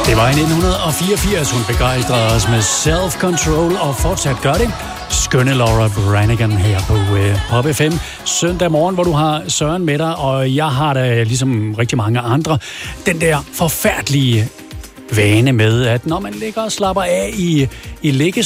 Det var i 1984, hun begejstrede os med Self-Control og fortsat gør det. Skønne Laura Branigan her på Pop FM søndag morgen, hvor du har Søren med dig, og jeg har da ligesom rigtig mange andre den der forfærdelige vane med, at når man ligger og slapper af i